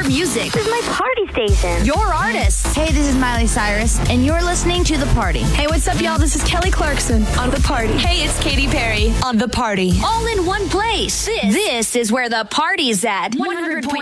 Your music. This is my party station. Your artists. Hey, this is Miley Cyrus, and you're listening to The Party. Hey, what's up, y'all? This is Kelly Clarkson on The Party. Hey, it's Katy Perry on The Party. All in one place. This is where the party's at. 100.9